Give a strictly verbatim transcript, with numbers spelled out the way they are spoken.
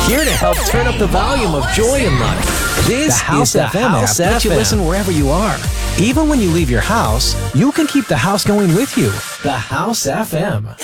Here to help turn up the volume of joy in life. This The House is the F M House app that you F M. listen wherever you are. Even when you leave your house, you can keep the house going with you. The House F M.